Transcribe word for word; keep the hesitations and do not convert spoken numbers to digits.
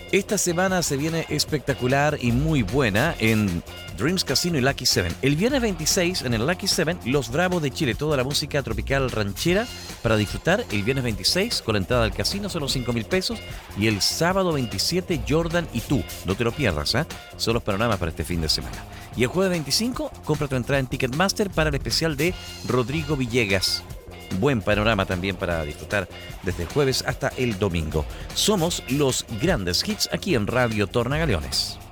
Esta semana se viene espectacular y muy buena en Dreams Casino y Lucky Seven. El viernes veintiséis en el Lucky Seven, Los Bravos de Chile, toda la música tropical ranchera para disfrutar. El viernes veintiséis con la entrada al casino solo cinco mil pesos. Y el sábado veintisiete, Jordan y tú. No te lo pierdas, ¿eh? Son los panoramas para este fin de semana. Y el jueves veinticinco, compra tu entrada en Ticketmaster para el especial de Rodrigo Villegas. Buen panorama también para disfrutar desde el jueves hasta el domingo. Somos los grandes hits aquí en Radio Tornagaleones.